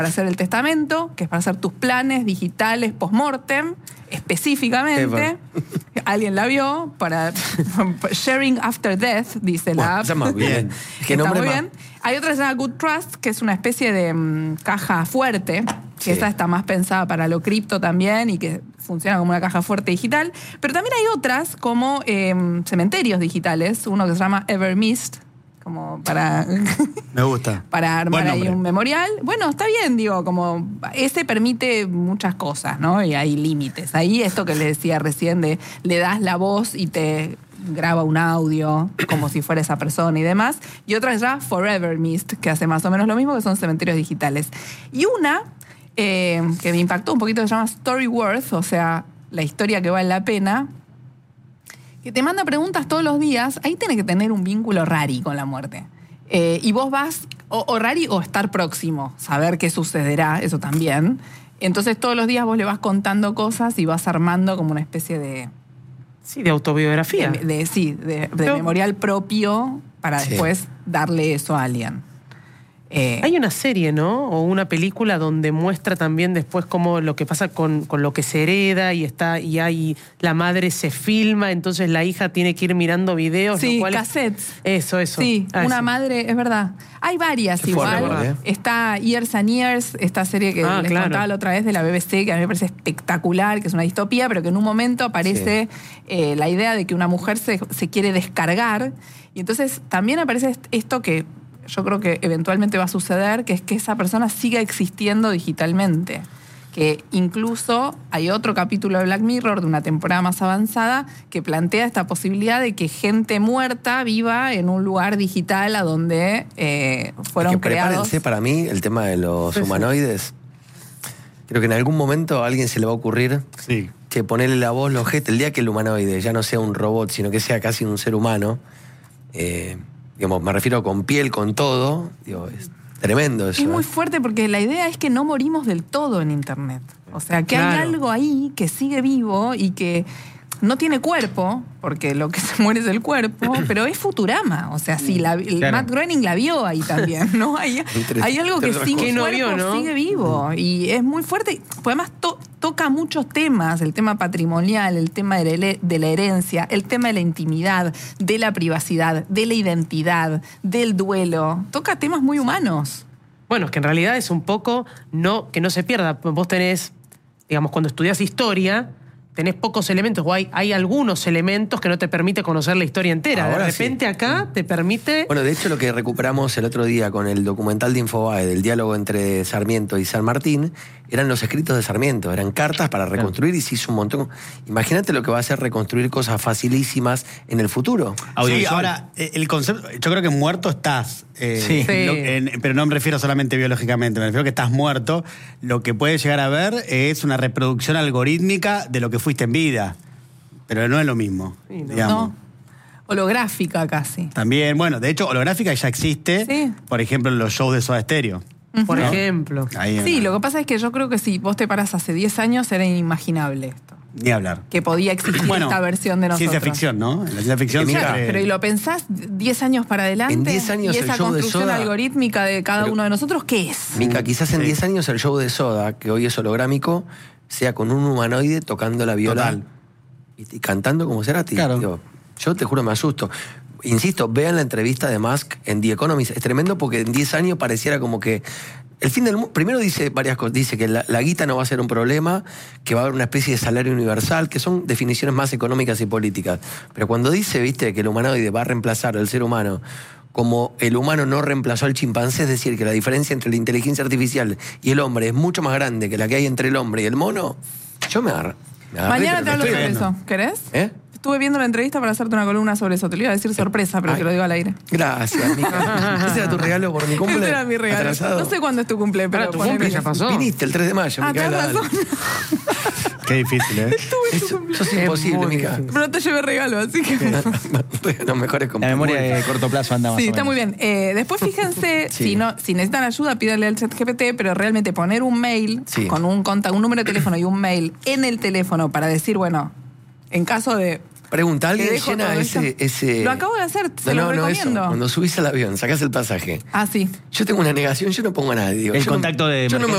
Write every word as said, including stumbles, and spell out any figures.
para hacer el testamento, que es para hacer tus planes digitales post-mortem, específicamente. Eva. Alguien la vio, para Sharing After Death, dice bueno, la app. Está más bien. Que está muy bien. Hay otra que se llama Good Trust, que es una especie de um, caja fuerte, que sí. Esa está más pensada para lo cripto también y que funciona como una caja fuerte digital. Pero también hay otras como eh, cementerios digitales, uno que se llama Evermist, como para... Me gusta. Para armar ahí un memorial. Bueno, está bien, digo, como... Ese permite muchas cosas, ¿no? Y hay límites. Ahí esto que le decía recién de le das la voz y te graba un audio como si fuera esa persona y demás. Y otra es ya Forever Mist, que hace más o menos lo mismo, que son cementerios digitales. Y una eh, que me impactó un poquito, que se llama Storyworth, o sea, la historia que vale la pena, que te manda preguntas todos los días. Ahí tiene que tener un vínculo rari con la muerte. Eh, y vos vas, o, o rari o estar próximo, saber qué sucederá, eso también. Entonces todos los días vos le vas contando cosas y vas armando como una especie de... Sí, de autobiografía. De, de, sí, de, de Pero, memorial propio para sí. después darle eso a alguien. Eh, Hay una serie, ¿no? O una película donde muestra también después cómo lo que pasa con, con lo que se hereda y está y hay la madre se filma, entonces la hija tiene que ir mirando videos. Sí, lo cual cassettes. Es, eso, eso. Sí, ah, una eso. madre, es verdad. Hay varias Qué igual. fuerte, ¿eh? Está Years and Years, esta serie que ah, les claro. contaba la otra vez de la B B C, que a mí me parece espectacular, que es una distopía, pero que en un momento aparece sí. eh, la idea de que una mujer se, se quiere descargar. Y entonces también aparece esto que yo creo que eventualmente va a suceder, que es que esa persona siga existiendo digitalmente. Que incluso hay otro capítulo de Black Mirror de una temporada más avanzada que plantea esta posibilidad de que gente muerta viva en un lugar digital a donde eh, fueron es que creados. Prepárense para mí el tema de los pues humanoides. Creo que en algún momento a alguien se le va a ocurrir sí. que ponerle la voz, los gestos, el día que el humanoide ya no sea un robot, sino que sea casi un ser humano, eh, digamos, me refiero con piel, con todo, digo, es tremendo eso. Es muy ¿eh? fuerte porque la idea es que no morimos del todo en Internet. O sea, que claro. hay algo ahí que sigue vivo y que no tiene cuerpo, porque lo que se muere es el cuerpo, pero es Futurama. O sea, sí, la, el claro. Matt Groening la vio ahí también, ¿no? Hay, hay algo que sigue, que no cuerpo vio, ¿no? sigue vivo y es muy fuerte. Pues además to, toca muchos temas, el tema patrimonial, el tema de la, de la herencia, el tema de la intimidad, de la privacidad, de la identidad, del duelo. Toca temas muy humanos. Bueno, es que en realidad es un poco no, que no se pierda. Vos tenés, digamos, cuando estudiás historia, tenés pocos elementos, o hay, hay algunos elementos que no te permite conocer la historia entera. Ahora de repente sí. acá te permite... Bueno, de hecho lo que recuperamos el otro día con el documental de Infobae del diálogo entre Sarmiento y San Martín, eran los escritos de Sarmiento, eran cartas para reconstruir, claro. Y se hizo un montón. Imagínate lo que va a ser reconstruir cosas facilísimas en el futuro. Sí, ahora, el concepto, yo creo que muerto estás, eh, sí. lo, en, pero no me refiero solamente biológicamente, me refiero a que estás muerto. Lo que puedes llegar a ver es una reproducción algorítmica de lo que fuiste en vida, pero no es lo mismo, sí, no. digamos. No. Holográfica casi. También, bueno, de hecho, holográfica ya existe, sí. Por ejemplo, en los shows de Soda Stereo. Uh-huh. Por ¿no? ejemplo. Ahí, sí, ¿no? lo que pasa es que yo creo que si vos te parás hace diez años era inimaginable esto. Ni hablar. Que podía existir bueno, esta versión de nosotros. Ciencia ficción, ¿no? En la ciencia ficción mira, siempre... Pero y lo pensás diez años para adelante. En diez años y el esa show de construcción Soda, algorítmica de cada pero, uno de nosotros, ¿qué es? Mica, quizás en sí. diez años el show de Soda, que hoy es holográmico, sea con un humanoide tocando la viola. Total. Y, y cantando como Cerati. Claro. Digo, yo te juro, me asusto. Insisto, vean la entrevista de Musk en The Economist. Es tremendo porque en diez años pareciera como que el fin del mundo. Primero dice varias cosas. Dice que la, la guita no va a ser un problema, que va a haber una especie de salario universal, que son definiciones más económicas y políticas. Pero cuando dice, viste, que el humanoide va a reemplazar al ser humano como el humano no reemplazó al chimpancé, es decir, que la diferencia entre la inteligencia artificial y el hombre es mucho más grande que la que hay entre el hombre y el mono, yo me agarro. Mañana te hablo sobre eso. ¿Querés? ¿Eh? Estuve viendo la entrevista para hacerte una columna sobre eso. Te lo iba a decir sorpresa, pero Ay. te lo digo al aire. Gracias, Mica. ¿Ese era tu regalo por mi cumple? Ese era mi regalo. Atrasado. No sé cuándo es tu cumple, pero... Ah, tu cumple ya pasó. Viniste el tres de mayo, ah, Mica. tenés razón. Qué difícil, ¿eh? Estuve en tu cumple. Eso es imposible, Mica. Pero no te llevé regalo, así que... Los mejores cumpleaños. La memoria de corto plazo anda más Sí, o está menos. muy bien. Eh, después fíjense, sí. si, no, si necesitan ayuda, pídanle al ChatGPT, pero realmente poner un mail sí. con un, conta, un número de teléfono y un mail en el teléfono para decir, bueno, en caso de... Pregunta, ¿alguien llena ese, ese...? Lo acabo de hacer, se no, lo no, recomiendo. No, eso. Cuando subís al avión, sacás el pasaje. Ah, sí. Yo tengo una negación, yo no pongo a nadie. Digo, El yo contacto no, de yo no me